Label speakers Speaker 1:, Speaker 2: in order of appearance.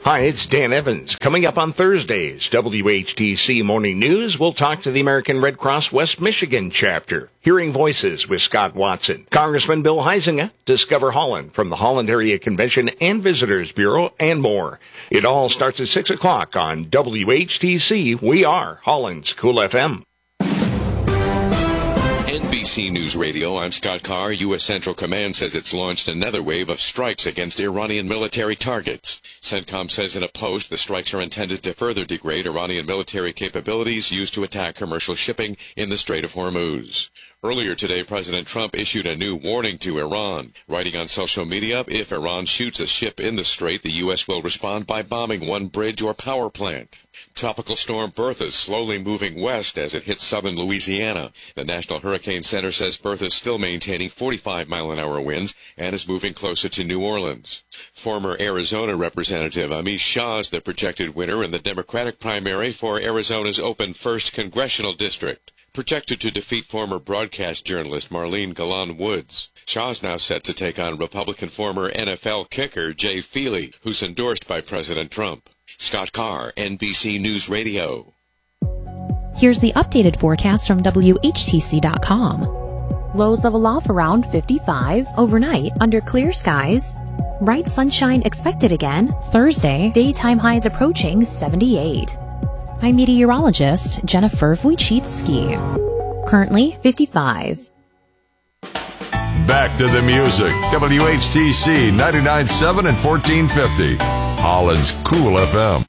Speaker 1: Hi, it's Dan Evans. Coming up on Thursday's WHTC Morning News, we'll talk to the American Red Cross West Michigan chapter. Hearing Voices with Scott Watson. Congressman Bill Huizenga, Discover Holland from the Holland Area Convention and Visitors Bureau, and more. It all starts at 6 o'clock on WHTC. We are Holland's Cool FM.
Speaker 2: NBC News Radio, I'm Scott Carr. U.S. Central Command says it's launched another wave of strikes against Iranian military targets. CENTCOM says in a post the strikes are intended to further degrade Iranian military capabilities used to attack commercial shipping in the Strait of Hormuz. Earlier today, President Trump issued a new warning to Iran, writing on social media, if Iran shoots a ship in the strait, the U.S. will respond by bombing one bridge or power plant. Tropical storm Bertha is slowly moving west as it hits southern Louisiana. The National Hurricane Center says Bertha is still maintaining 45-mile-an-hour winds and is moving closer to New Orleans. Former Arizona Representative Amish Shah is the projected winner in the Democratic primary for Arizona's open 1st Congressional District, projected to defeat former broadcast journalist Marlene Galan Woods. Shaw is now set to take on Republican former NFL kicker Jay Feely, who's endorsed by President Trump. Scott Carr, NBC News Radio.
Speaker 3: Here's the updated forecast from WHTC.com. Lows level off around 55 overnight under clear skies. Bright sunshine expected again Thursday. Daytime highs approaching 78. I'm meteorologist Jennifer Wojcicki. Currently 55.
Speaker 4: Back to the music. WHTC 99.7 and 1450. Holland's Cool FM.